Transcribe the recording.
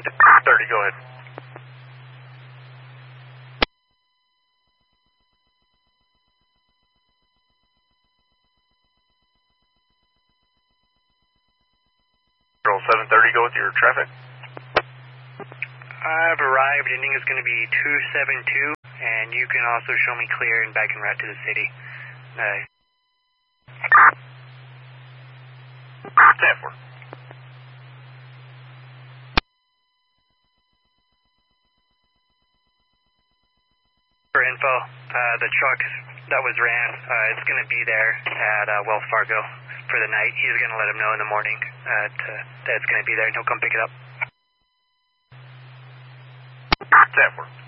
30, go ahead. Control 730, go with your traffic. I've arrived. Ending is going to be 272, and you can also show me clear and back en route to the city. 10-4. For info, the truck that was ran, it's going to be there at Wells Fargo for the night. He's going to let him know in the morning that it's going to be there, and he'll come pick it up. 10-4.